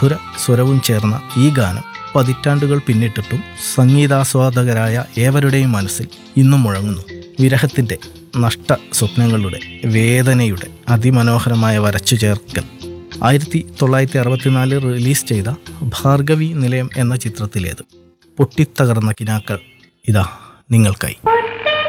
മധുര സ്വരവും ചേർന്ന ഈ ഗാനം പതിറ്റാണ്ടുകൾ പിന്നിട്ടിട്ടും സംഗീതാസ്വാദകരായ ഏവരുടെയും മനസ്സിൽ ഇന്നും മുഴങ്ങുന്നു. വിരഹത്തിൻ്റെ, നഷ്ട സ്വപ്നങ്ങളുടെ, വേദനയുടെ അതിമനോഹരമായ വരച്ചു ചേർക്കൽ. 1964 റിലീസ് ചെയ്ത ഭാർഗവി നിലയം എന്ന ചിത്രത്തിലേത്. പൊട്ടിത്തകർന്ന കിനാക്കൾ ഇതാ നിങ്ങൾക്കായി.